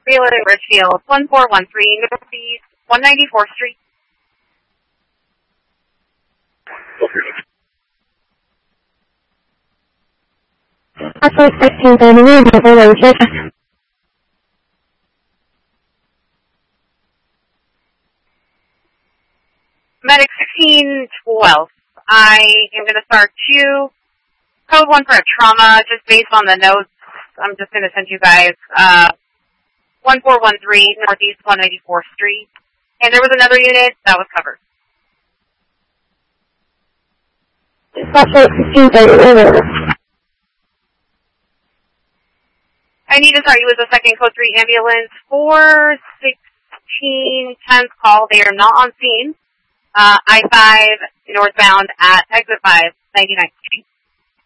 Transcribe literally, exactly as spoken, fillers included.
Wheeler in Richfield, one four one three Northeast one ninety-fourth Street. That's sixteen thirty-one, Medic sixteen twelve. I am going to start two. Code one for a trauma, just based on the notes. I'm just going to send you guys uh, one four one three Northeast one ninety-fourth Street. And there was another unit that was covered. That's sixteen thirty-one. I need to start you as a second code three ambulance for sixteen tenth call. They are not on scene. Uh, I five northbound at exit five, ninety-ninth Street.